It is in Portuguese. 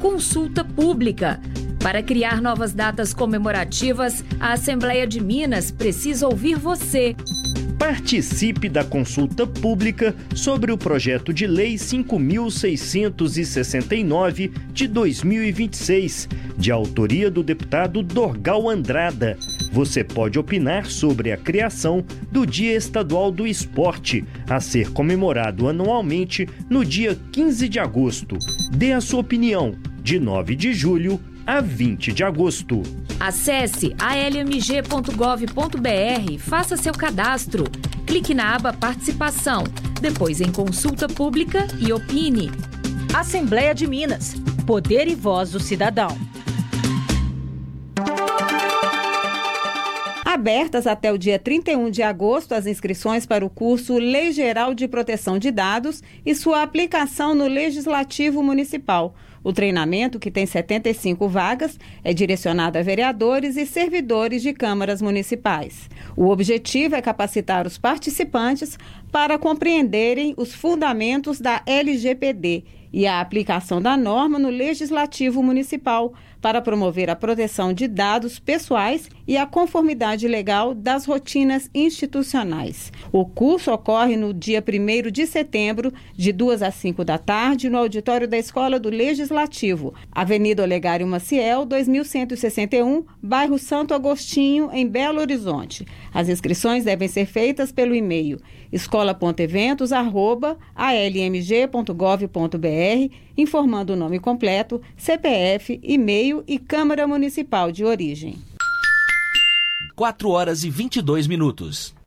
consulta pública. Para criar novas datas comemorativas, a Assembleia de Minas precisa ouvir você. Participe da consulta pública sobre o projeto de lei 5.669 de 2026, de autoria do deputado Dorgal Andrada. Você pode opinar sobre a criação do Dia Estadual do Esporte, a ser comemorado anualmente no dia 15 de agosto. Dê a sua opinião, de 9 de julho a 20 de agosto. Acesse almg.gov.br, faça seu cadastro. Clique na aba Participação, depois em Consulta Pública e opine. Assembleia de Minas. Poder e voz do cidadão. Abertas até o dia 31 de agosto as inscrições para o curso Lei Geral de Proteção de Dados e sua aplicação no Legislativo Municipal. O treinamento, que tem 75 vagas, é direcionado a vereadores e servidores de câmaras municipais. O objetivo é capacitar os participantes para compreenderem os fundamentos da LGPD e a aplicação da norma no Legislativo Municipal para promover a proteção de dados pessoais e a conformidade legal das rotinas institucionais. O curso ocorre no dia 1º de setembro, de 2 às 5 da tarde, no auditório da Escola do Legislativo, Avenida Olegário Maciel, 2161, bairro Santo Agostinho, em Belo Horizonte. As inscrições devem ser feitas pelo e-mail escola.eventos@almg.gov.br, informando o nome completo, CPF, e-mail e Câmara Municipal de origem. 4 horas e 22 minutos.